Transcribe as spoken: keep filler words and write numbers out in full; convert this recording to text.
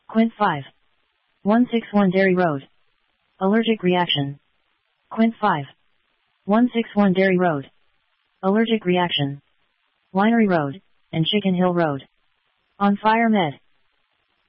Quint five. one sixty-one Derry Road. Allergic reaction. Quint five. one sixty-one Derry Road. Allergic reaction. Winery Road, and Chicken Hill Road. On Fire Med.